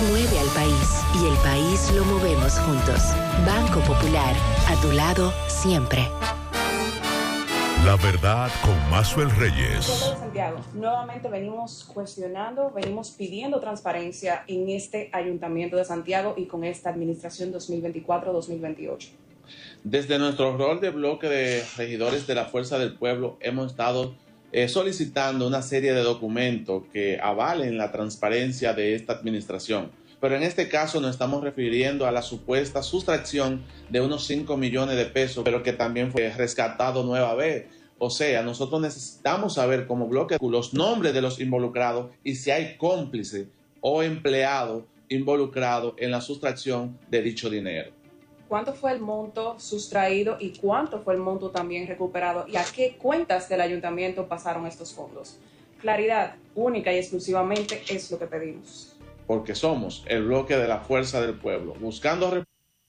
mueve al país y el país lo movemos juntos. Banco Popular, a tu lado siempre. La verdad con Maxwell Reyes. Santiago, nuevamente venimos cuestionando, venimos pidiendo transparencia en este Ayuntamiento de Santiago y con esta administración 2024-2028. Desde nuestro rol de bloque de regidores de la Fuerza del Pueblo hemos estado solicitando una serie de documentos que avalen la transparencia de esta administración. Pero en este caso nos estamos refiriendo a la supuesta sustracción de unos 5 millones de pesos, pero que también fue rescatado nueva vez. O sea, nosotros necesitamos saber como bloque los nombres de los involucrados y si hay cómplice o empleado involucrado en la sustracción de dicho dinero. ¿Cuánto fue el monto sustraído y cuánto fue el monto también recuperado? ¿Y a qué cuentas del ayuntamiento pasaron estos fondos? Claridad única y exclusivamente es lo que pedimos. Porque somos el bloque de la Fuerza del Pueblo, buscando...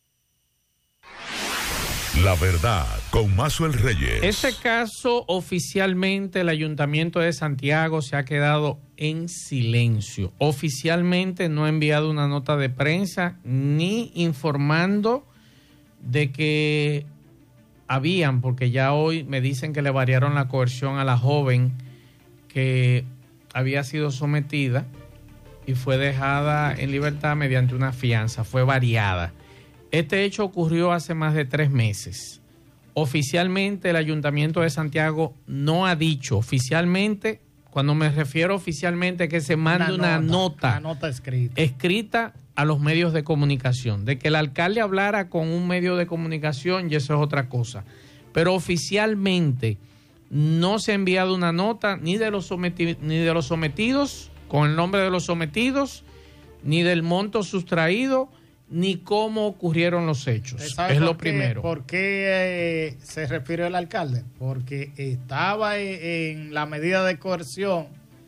La verdad con Maxwell Reyes. Este caso, oficialmente el Ayuntamiento de Santiago se ha quedado en silencio. Oficialmente no ha enviado una nota de prensa ni informando de que habían, porque ya hoy me dicen que le variaron la coerción a la joven que había sido sometida y fue dejada en libertad mediante una fianza, fue variada. Este hecho ocurrió hace más de 3 meses. Oficialmente el Ayuntamiento de Santiago no ha dicho oficialmente, cuando me refiero oficialmente, que se mande una nota escrita a los medios de comunicación. De que el alcalde hablara con un medio de comunicación y eso es otra cosa. Pero oficialmente no se ha enviado una nota ni de los sometidos, con el nombre de los sometidos, ni del monto sustraído, ni cómo ocurrieron los hechos. Es lo primero. ¿Por qué se refirió el alcalde? Porque estaba en la medida de coerción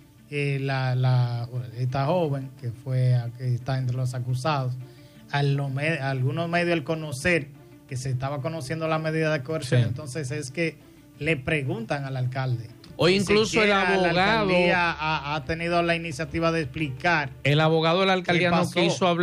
esta joven que está entre los acusados. Algunos medios al conocer que se estaba conociendo la medida de coerción, sí. Entonces es que le preguntan al alcalde. Hoy incluso el abogado... La alcaldía ha tenido la iniciativa de explicar. El abogado de la alcaldía no quiso hablar.